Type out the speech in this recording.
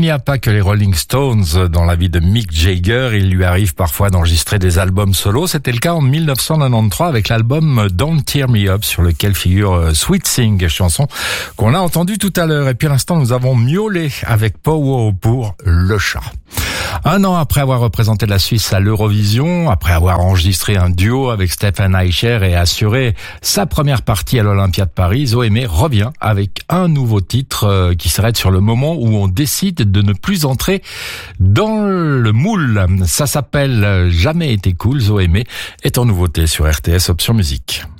n'y a pas que les Rolling Stones dans la vie de Mick Jagger. Il lui arrive parfois d'enregistrer des albums solo. C'était le cas en 1993 avec l'album Don't Tear Me Up, sur lequel figure Sweet Sing, chanson qu'on a entendue tout à l'heure. Et puis à l'instant, nous avons miaulé avec Pow pour Le Chat. Un an après avoir représenté la Suisse à l'Eurovision, après avoir enregistré un duo avec Stephen Eicher et assuré sa première partie à l'Olympia de Paris, Zoémé revient avec un nouveau titre qui s'arrête sur le moment où on décide de ne plus entrer dans le moule. Ça s'appelle Jamais été cool. Zoémé est en nouveauté sur RTS Option Musique.